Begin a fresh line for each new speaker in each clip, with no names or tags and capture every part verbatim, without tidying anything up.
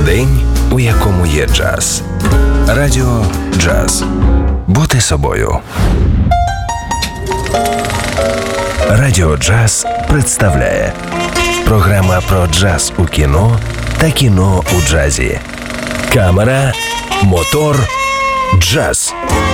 День, у якому є джаз. Радіо Джаз. Бути собою. Радіо Джаз представляє програма про джаз у кіно та кіно у джазі. Камера, мотор, джаз.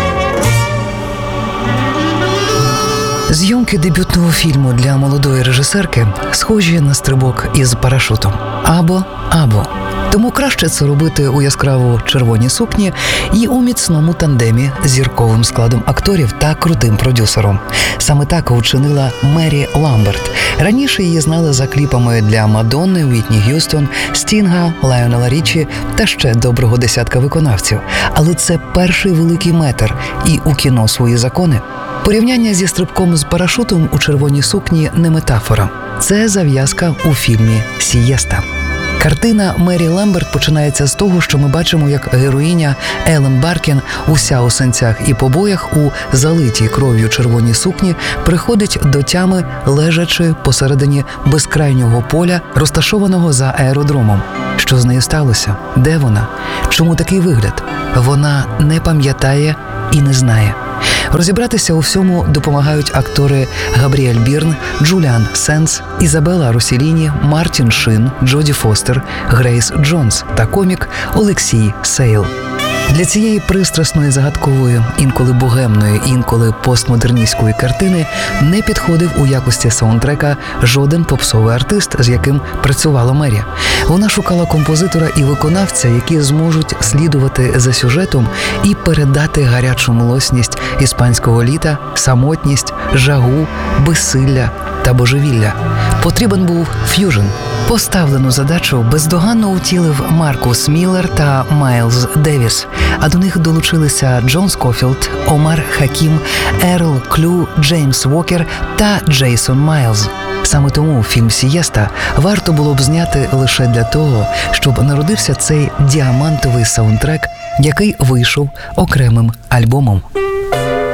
Зйомки дебютного фільму для молодої режисерки схожі на стрибок із парашутом. Або-або. Тому краще це робити у яскраво червоній сукні і у міцному тандемі з зірковим складом акторів та крутим продюсером. Саме так учинила Мері Ламберт. Раніше її знали за кліпами для Мадонни, Уітні Г'юстон, Стінга, Лайонела Річі та ще доброго десятка виконавців. Але це перший великий метр, і у кіно свої закони. Порівняння зі стрибком з парашутом у червоній сукні не метафора. Це зав'язка у фільмі «Сієста». Картина Мері Ламберт починається з того, що ми бачимо, як героїня Елен Баркін, уся у синцях і побоях, у залитій кров'ю червоній сукні, приходить до тями, лежачи посередині безкрайнього поля, розташованого за аеродромом. Що з нею сталося? Де вона? Чому такий вигляд? Вона не пам'ятає і не знає. Розібратися у всьому допомагають актори Габріель Бірн, Джуліан Сенс, Ізабела Росіліні, Мартін Шин, Джоді Фостер, Грейс Джонс та комік Олексій Сейл. Для цієї пристрасної, загадкової, інколи богемної, інколи постмодерністської картини не підходив у якості саундтрека жоден попсовий артист, з яким працювала Мері. Вона шукала композитора і виконавця, які зможуть слідувати за сюжетом і передати гарячу млосність іспанського літа, самотність, жагу, безсилля та божевілля. Потрібен був ф'южн. Поставлену задачу бездоганно утілив Маркус Міллер та Майлз Девіс, а до них долучилися Джон Скофілд, Омар Хакім, Ерл Клю, Джеймс Уокер та Джейсон Майлз. Саме тому фільм «Сієста» варто було б зняти лише для того, щоб народився цей діамантовий саундтрек, який вийшов окремим альбомом.